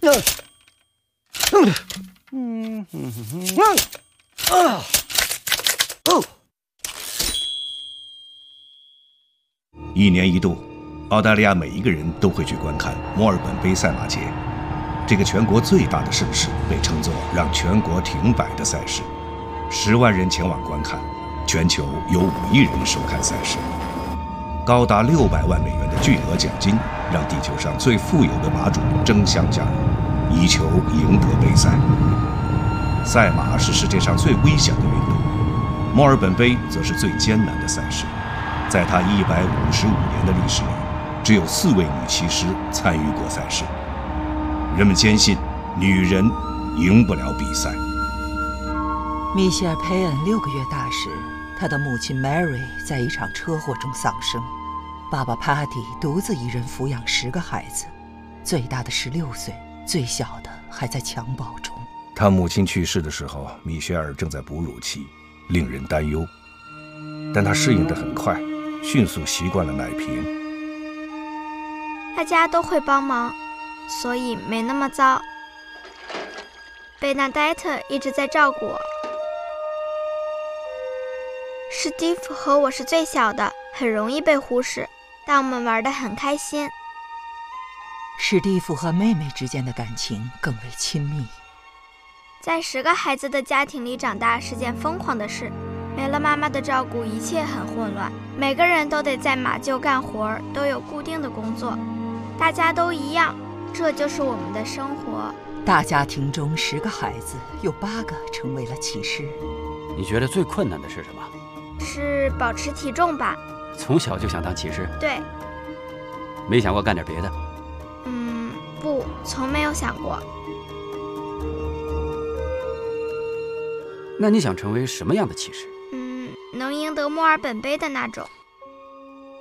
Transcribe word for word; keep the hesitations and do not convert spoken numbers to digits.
嗯嗯嗯啊哦。 一年一度，澳大利亚每一个人都会去观看墨尔本杯赛马节。这个全国最大的盛事被称作让全国停摆的赛事，十万人前往观看，全球有五亿人收看赛事。高达六百万美元的巨额奖金，让地球上最富有的马主争相加入，以求赢得杯赛。赛马是世界上最危险的运动，墨尔本杯则是最艰难的赛事。在它一百五十五年的历史里，只有四位女骑师参与过赛事。人们坚信，女人赢不了比赛。 米歇尔·佩恩六个月大时，他的母亲 Mary 在一场车祸中丧生，爸爸 Paddy 独自一人抚养十个孩子，最大的十六岁，最小的还在襁褓中。 他母亲去世的时候，米歇尔正在哺乳期，令人担忧。但他适应得很快，迅速习惯了奶瓶。 大家都会帮忙，所以没那么糟。贝纳黛特一直在照顾我。史蒂夫和我是最小的，很容易被忽视，但我们玩得很开心。 史蒂夫和妹妹之间的感情更为亲密。 在十个孩子的家庭里长大是件疯狂的事，没了妈妈的照顾，一切很混乱。每个人都得在马厩干活，都有固定的工作，大家都一样，这就是我们的生活。 大家庭中十个孩子，有八个成为了骑士。 你觉得最困难的是什么？ 是保持体重吧。 从小就想当骑士？ 对。 没想过干点别的？ 嗯，不，从没有想过。 那你想成为什么样的骑士？ 嗯，能赢得墨尔本杯的那种。